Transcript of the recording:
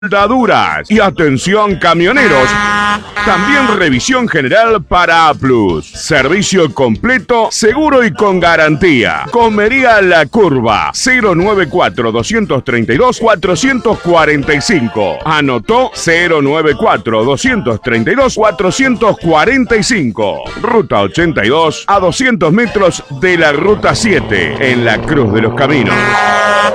Soldaduras y atención camioneros. También revisión general para A+. Servicio completo, seguro y con garantía. Comería La Curva, 094-232-445. Anotó 094-232-445. Ruta 82, a 200 metros de la Ruta 7, en la Cruz de los Caminos.